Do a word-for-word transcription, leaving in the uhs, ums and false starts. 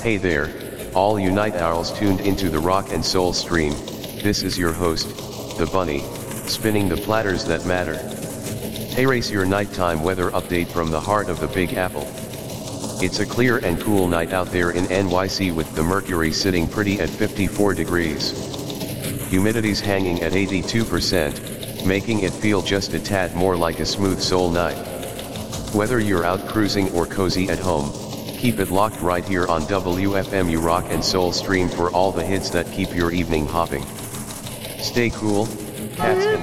Hey there, all you night owls tuned into the Rock and Soul stream. This is your host, the Bunny, spinning the platters that matter. Hey, race your nighttime weather update from the heart of the Big Apple. It's a clear and cool night out there in N Y C with the mercury sitting pretty at fifty-four degrees. Humidity's hanging at eighty-two percent, making it feel just a tad more like a smooth soul night. Whether you're out cruising or cozy at home, keep it locked right here on W F M U Rock and Soul stream for all the hits that keep your evening hopping. Stay cool, cats and